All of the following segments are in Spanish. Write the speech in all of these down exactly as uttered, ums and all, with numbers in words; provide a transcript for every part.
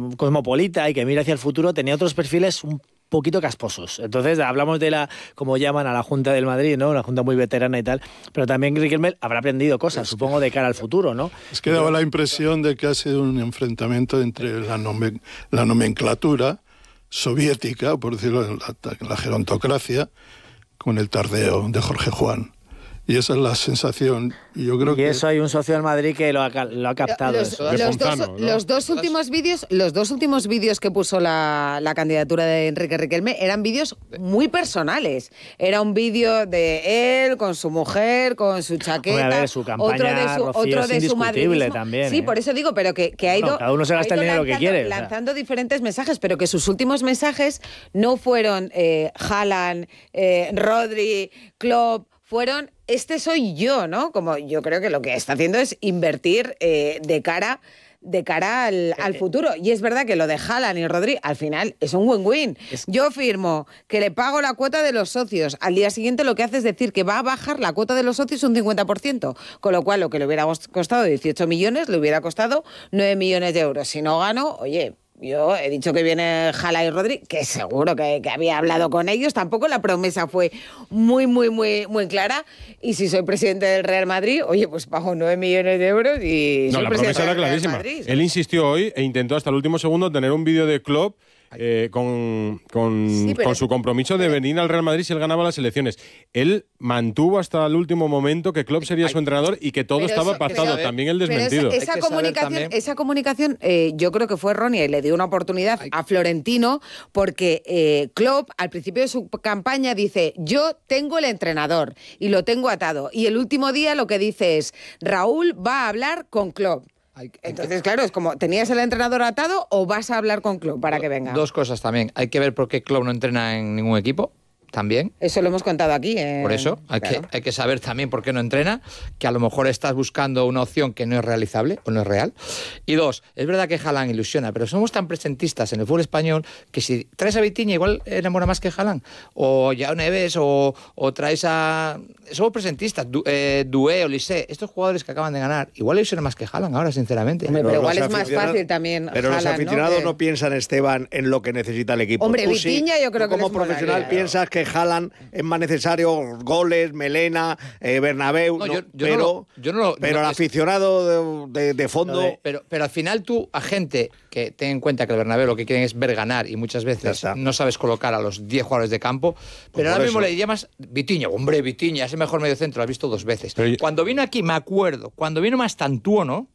cosmopolita y que mira hacia el futuro, tenía otros perfiles un poquito casposos. Entonces hablamos de la, como llaman a la Junta del Madrid, ¿no? Una junta muy veterana y tal, pero también Riquelme habrá aprendido cosas, es supongo, de cara al futuro, ¿no? Es que daba la impresión de que ha sido un enfrentamiento entre la, nomen, la nomenclatura soviética, por decirlo, la, la gerontocracia, con el tardeo de Jorge Juan. Y esa es la sensación. Y, yo creo y que... eso hay un socio del Madrid que lo ha, lo ha captado. Los, eso. los, Fontano, dos, ¿no? los dos últimos vídeos, los dos últimos vídeos que puso la, la candidatura de Enrique Riquelme eran vídeos muy personales. Era un vídeo de él con su mujer, con su chaqueta, a ver, su campaña, otro de su, Rocío, otro es de su madridismo. también, sí, ¿eh? por eso digo, pero que, que ha ido, bueno, cada uno se gasta el dinero lanzando, que quiere. lanzando o sea. diferentes mensajes, pero que sus últimos mensajes no fueron eh, Haaland, eh, Rodri, Klopp, fueron, este soy yo, ¿no? Como yo creo que lo que está haciendo es invertir eh, de cara de cara al, al futuro. Y es verdad que lo de Haaland y Rodri, al final, es un win-win. Es... Yo firmo que le pago la cuota de los socios. Al día siguiente lo que hace es decir que va a bajar la cuota de los socios un cincuenta por ciento. Con lo cual, lo que le hubiera costado dieciocho millones, le hubiera costado nueve millones de euros. Si no gano, oye... Yo he dicho que viene Jala y Rodri, que seguro que, que había hablado con ellos. Tampoco la promesa fue muy, muy, muy, muy clara. Y si soy presidente del Real Madrid, oye, pues pago nueve millones de euros y no, soy la presidente promesa era del Real clarísima. Madrid. Él insistió hoy e intentó hasta el último segundo tener un vídeo de Klopp eh, con, con, sí, pero, con su compromiso de venir al Real Madrid si él ganaba las elecciones. Él mantuvo hasta el último momento que Klopp sería Ay, su entrenador y que todo estaba eso, pactado. pero, también el pero desmentido. esa, esa comunicación, esa comunicación eh, yo creo que fue errónea y le dio una oportunidad Ay. a Florentino porque eh, Klopp al principio de su campaña dice yo tengo el entrenador y lo tengo atado. Y el último día lo que dice es Raúl va a hablar con Klopp. Entonces, claro, es como, ¿tenías el entrenador atado o vas a hablar con Klopp para que venga? Dos cosas también. Hay que ver por qué Klopp no entrena en ningún equipo. También. Eso lo hemos contado aquí. Eh, por eso, hay, claro. que, hay que saber también por qué no entrena, que a lo mejor estás buscando una opción que no es realizable o no es real. Y dos, es verdad que Haaland ilusiona, pero somos tan presentistas en el fútbol español que si traes a Vitinha igual enamora más que Haaland. O Yao Neves, o, o traes a... Somos presentistas, du, eh, Doué o Lisé, estos jugadores que acaban de ganar, igual ilusiona más que Haaland ahora, sinceramente. Hombre, pero, pero igual es más fácil también Pero Haaland, los aficionados ¿no? no piensan, Esteban, en lo que necesita el equipo. Hombre, Tú Vitinha sí, yo creo que como profesional molaría. piensas que Haaland es más necesario goles, Melena, eh, Bernabéu, no, no, yo, yo pero, no lo, yo no lo, pero no, el aficionado de, de, de fondo... De, pero, pero al final tú, a gente que ten en cuenta que el Bernabéu lo que quieren es ver ganar y muchas veces no sabes colocar a los diez jugadores de campo, pero pues ahora mismo eso. le llamas Vitinha, hombre, Vitinha, es el mejor medio centro, lo has visto dos veces. Pero cuando vino aquí, me acuerdo, cuando vino Mastantuono...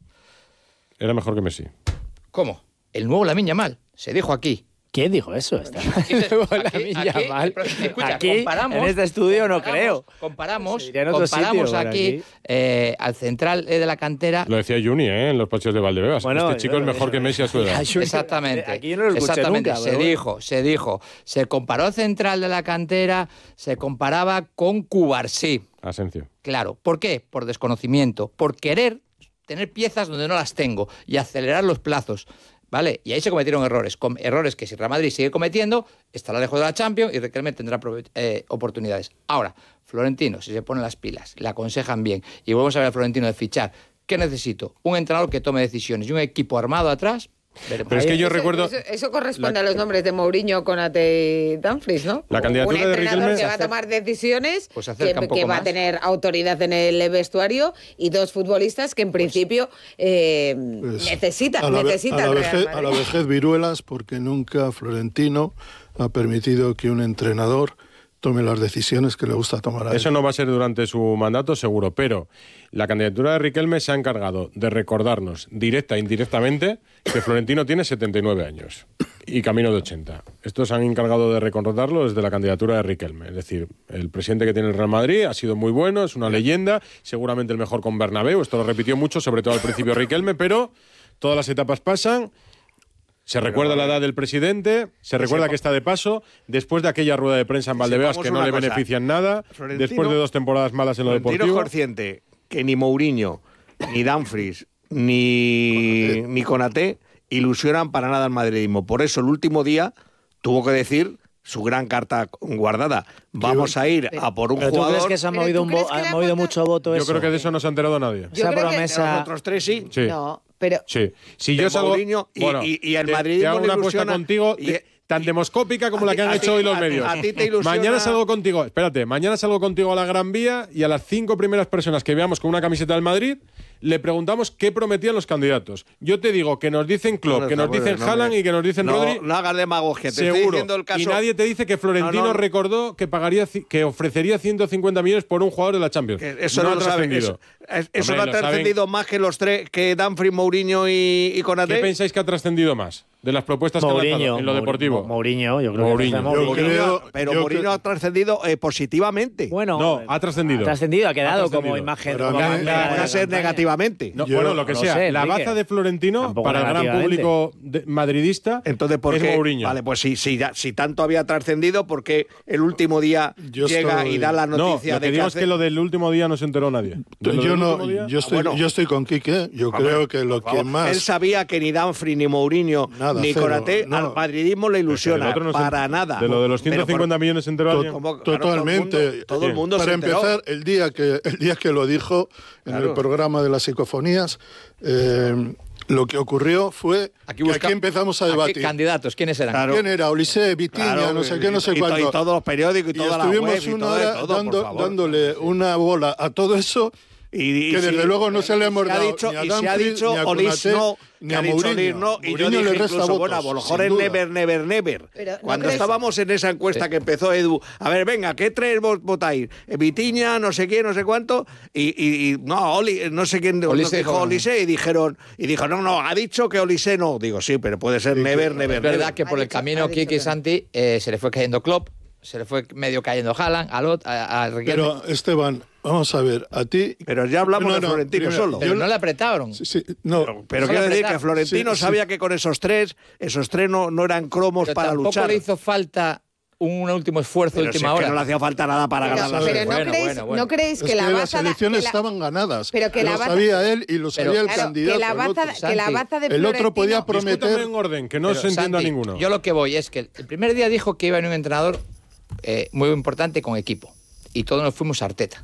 Era mejor que Messi. ¿Cómo? El nuevo Lamine Yamal, se dijo aquí. ¿Quién dijo eso? Está aquí, aquí, aquí, escucha, aquí comparamos, en este estudio no creo. Comparamos, comparamos sitio, aquí, aquí. Eh, al central de la cantera. Lo decía Juni, ¿eh? En los partidos de Valdebebas. Bueno, este chico no, es mejor no, que Messi a su edad. Exactamente. Aquí yo no lo escuché Exactamente. nunca. Se bueno. dijo, se dijo. Se comparó central de la cantera, se comparaba con Cubarsí. Asencio. Claro. ¿Por qué? Por desconocimiento. Por querer tener piezas donde no las tengo y acelerar los plazos. ¿Vale? Y ahí se cometieron errores. Com errores que si Real Madrid sigue cometiendo, estará lejos de la Champions y Riquelme tendrá eh, oportunidades. Ahora, Florentino, si se pone las pilas, le aconsejan bien y volvemos a ver a Florentino de fichar, ¿qué necesito? Un entrenador que tome decisiones y un equipo armado atrás. Veremos. Pero es que yo eso, recuerdo... Eso, eso corresponde la, a los nombres de Mourinho, Konate y Dumfries, ¿no? La candidatura un de Riquelme... que va a tomar decisiones, pues que, que va a tener autoridad en el vestuario y dos futbolistas que en principio eh, pues, necesitan, a la, necesitan a la, vejez, Real Madrid. a la vejez viruelas, porque nunca Florentino ha permitido que un entrenador tome las decisiones que le gusta tomar a él. Eso no va a ser durante su mandato, seguro, pero la candidatura de Riquelme se ha encargado de recordarnos, directa e indirectamente, que Florentino tiene setenta y nueve años y camino de ochenta. Estos han encargado de recordarlo desde la candidatura de Riquelme. Es decir, el presidente que tiene el Real Madrid ha sido muy bueno, es una leyenda, seguramente el mejor con Bernabéu, esto lo repitió mucho, sobre todo al principio Riquelme, pero todas las etapas pasan. Se Pero, recuerda la edad del presidente, se recuerda sepa, que está de paso, después de aquella rueda de prensa en Valdebebas que no le cosa, benefician nada, después de dos temporadas malas en lo deportivo. Florentino es consciente que ni Mourinho, ni Dumfries, ni, ni Konaté ilusionan para nada al madridismo. Por eso el último día tuvo que decir su gran carta guardada. Vamos a ir a por un ¿Pero jugador... ¿Tú crees que se ha movido, un vo ha movido mucho voto Yo eso? creo que de eso no se ha enterado nadie. Esa promesa... Nosotros tres sí. sí. No, Pero Sí. Si de yo salgo. Mourinho y- bueno, y- y el te- madridismo te hago le una apuesta ilusiona contigo y- de- tan demoscópica como a la ti- que han a hecho ti- hoy los a- medios. a ti te ilusiona- Mañana salgo contigo. Espérate, mañana salgo contigo a la Gran Vía y a las cinco primeras personas que veamos con una camiseta del Madrid le preguntamos qué prometían los candidatos. Yo te digo que nos dicen Klopp, No, que nos no, dicen no, Haaland no, y que nos dicen no, Rodri. No hagas demagogia, te estoy Seguro. diciendo el caso. Y nadie te dice que Florentino No, no. recordó que pagaría ci- que ofrecería ciento cincuenta millones por un jugador de la Champions. Que eso no, no, ha lo saben. trascendido. Eso, es- eso Hombre, no ha lo saben. trascendido más que los tres, que Dumfries, Mourinho y, y ¿Qué Konaté. pensáis que ha trascendido más de las propuestas que han Mourinho, lanzado en lo Mouri- deportivo? Mo- Mourinho, yo creo Mourinho. que Yo Mourinho. creo- pero yo Mourinho creo- ha trascendido eh, positivamente. Bueno, No, eh, ha trascendido. Ha trascendido, ha quedado Ha trascendido. como imagen. Para como mí- bandera de Puede la ser campaña. negativamente. No, Yo- bueno, lo que no sea. sé, la Enrique. baza de Florentino Tampoco para el gran negativamente. público de- madridista Entonces, ¿por es qué? Mourinho. Vale, pues si, si, ya- si tanto había trascendido, ¿por qué el último día Yo llega estoy- y da la no, noticia lo que de digo que es que lo del último día no se enteró nadie. De lo Yo del no, último día- yo estoy, Ah, bueno. yo estoy con Quique. Yo Hombre, creo que lo por que favor, más. Él sabía que ni Dumfries, ni Mourinho, Nada, ni cero, Konaté no. al madridismo le Pero ilusiona. el otro no se- para nada. De lo de los Pero ciento cincuenta por- millones se enteró To- alguien. como- claro, Totalmente. Todo el mundo, todo el mundo Para se enteró. empezar, el día que el día que lo dijo en Claro. el programa de las psicofonías, eh, lo que ocurrió fue Aquí, que busca- aquí empezamos a aquí debatir. candidatos, ¿quiénes eran? Claro. ¿Quién era? Ulises, Vitiña, Claro, no sé qué, no sé y, to- cuánto. y todos los periódicos y, Y toda la web estuvimos y una todo, de hora todo, por dando- favor. dándole una bola a todo eso. Y, y que desde sí, luego no se le hemos se ha dado dicho, ni a y se ha Dumfries, dicho ni a Olis Konaté, no, ni que a ha dicho Mourinho. Olis no, y yo Mourinho dije le resta incluso, votos, bueno, a lo mejor sin es duda. never, never, never. Pero, ¿no Cuando crees- estábamos en esa encuesta que empezó Edu, a ver, venga, ¿qué tres vos votáis? Eh, Vitiña, no sé qué, no sé cuánto, y, y- y- no, Oli, no sé quién Olise dijo dijo, Olise, y dijeron, y dijo, no, no, ha dicho que Olise no. Digo, sí, pero puede ser never, never, Es verdad never. que por Ha el dicho- camino ha dicho Kiki que y no. Santi eh, se le fue cayendo Klopp, se le fue medio cayendo Haaland, a Lot, a, a Riquelme. Pero, Esteban, vamos a ver, a ti. Pero ya hablamos No, de no, Florentino primero, solo. Pero yo- no le apretaron. Sí, sí, no, Pero No quiero le decir que apretaron. Florentino Sí, sí. sabía que con esos tres, esos tres no, no eran cromos Pero para tampoco luchar. le hizo falta un último esfuerzo de Pero si última es que hora. no le hacía falta nada para Pero, ganar las pero no, Bueno, creéis, bueno, bueno. ¿no creéis es que la las baza de- elecciones que la- estaban ganadas. pero que lo la baza- sabía él y lo Pero- sabía el claro, candidato. que la el baza, otro. que la Santi, baza de el otro podía Florentino- prometer. Discúltame en orden, que no Pero, se entienda Santi, ninguno. Yo lo que voy es que el primer día dijo que iba a venir un entrenador eh, muy importante con equipo. Y todos nos fuimos a Arteta.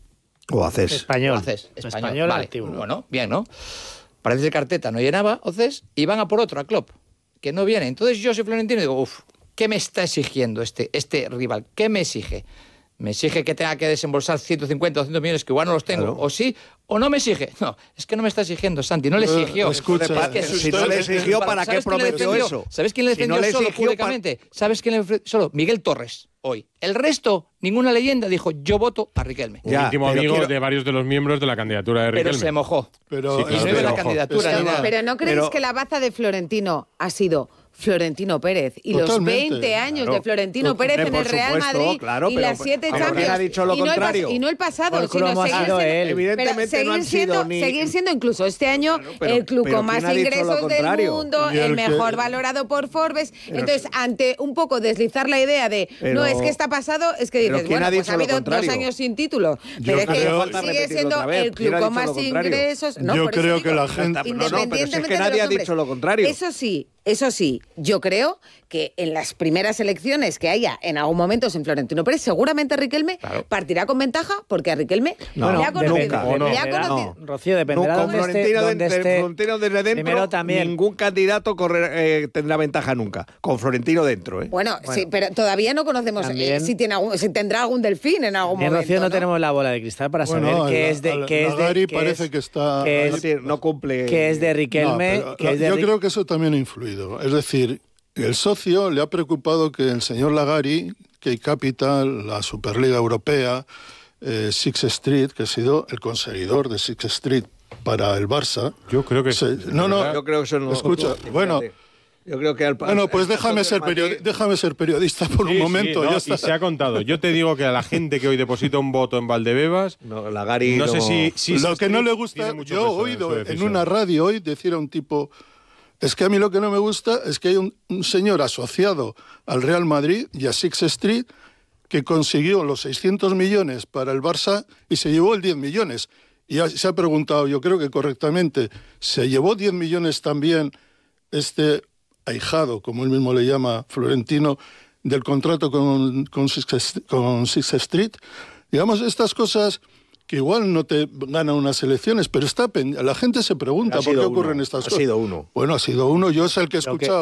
O haces. Español. Océs, español. Español Vale. activo. Bueno, bien, ¿no? Parece ser que Arteta no llenaba, Océs, y van a por otro, a Klopp, que no viene. Entonces yo soy Florentino y digo, uff, ¿qué me está exigiendo este, este rival? ¿Qué me exige? ¿Me exige que tenga que desembolsar ciento cincuenta o doscientos millones que igual no los tengo? Claro. ¿O sí? ¿O no me exige? No, es que no me está exigiendo, Santi, no le Eh, exigió. escucha, Es que si su- no le exigió, ¿para qué ¿Sabes quién le prometió defendió? eso? ¿Sabes quién le Si no defendió le solo exigió, pa- públicamente? ¿Sabes quién le defendió solo? Miguel Torres, hoy. El resto, ninguna leyenda dijo, yo voto a Riquelme. Un Ya, íntimo pero amigo quiero- de varios de los miembros de la candidatura de Pero Riquelme. se mojó. Pero, Sí, Y claro, no iba pero la ojo. candidatura ni Esteban, nada. Pero ¿no creéis Pero- que la baza de Florentino ha sido Florentino Pérez y los Totalmente. veinte años Claro. de Florentino Pérez Hombre, en el por Real supuesto, Madrid claro, y pero- las siete pero Champions? ¿quién ha dicho lo y, no el pas- contrario? y no el pasado, Por sino cómo ha seguir sido siendo, él. Evidentemente pero seguir no han siendo, sido ni- seguir siendo incluso este año Claro, pero- el club pero con más ¿quién ha dicho lo ingresos del contrario? mundo, Y el el que- mejor valorado por Forbes. Entonces, ante un poco deslizar la idea de Pero- no es que está pasado, es que pero dices, ¿quién bueno, ha pues dicho ha lo habido dos contrario? años sin título, Yo pero es que creo- falta sigue repetirlo siendo otra vez. el ¿Quién club ha con dicho más lo contrario? ingresos. No, Yo por eso creo digo, que la gente- No, no, pero si es que independientemente de nadie los ha dicho nombres. lo contrario. Eso sí, eso sí, yo creo que en las primeras elecciones que haya en algún momento en Florentino Pérez, seguramente Riquelme partirá con ventaja porque a Riquelme No, le ha conocido. nunca. ¿O no? Le ha Dependerá, conocido. Rocío, dependerá No, dónde con esté, Florentino, de- dónde de- esté. Florentino desde dentro, Primero también. ningún candidato corre- eh, tendrá ventaja nunca. Con Florentino dentro, ¿eh? Bueno, sí, pero todavía no conocemos eh, También- si, tiene algún- si tendrá algún delfín en algún En momento. Rocío no, ¿no? tenemos la bola de cristal para Bueno, saber qué al- es de al- qué es de Nagari qué parece es- que está qué ahí. No, es, tiene- no cumple. qué es de No, Riquelme, pero qué la- es de yo Ri- creo que eso también ha influido. Es decir, el socio le ha preocupado que el señor Lagari, Key Capital, la Superliga Europea, eh, Six Street, que ha sido el conseguidor de Six Street para el Barça. Yo creo que se- sí, no, no, ¿verdad? Yo creo que eso no. escucha, bueno, Yo creo que al bueno, pues al- déjame al- ser, al- periodi- déjame ser periodista por Sí, un momento. sí, no, ya y está. se ha contado. Yo te digo que a la gente que hoy deposita un voto en Valdebebas, No, Lagari no sé no- si, si Lo que no le tiene gusta, mucho yo he peso en oído su en decisión. una radio hoy decir a un tipo, es que a mí lo que no me gusta es que hay un, un señor asociado al Real Madrid y a Six Street que consiguió los seiscientos millones para el Barça y se llevó el diez millones. Y ha- se ha preguntado, yo creo que correctamente, ¿se llevó diez millones también este ahijado, como él mismo le llama, Florentino, del contrato con, con, Six, con Six Street? Digamos, estas cosas que igual no te gana unas elecciones, pero está pen- la gente se pregunta Ha por qué sido ocurren uno, estas ha cosas. sido uno. Bueno, ha sido uno, yo es el que he Lo que- escuchado.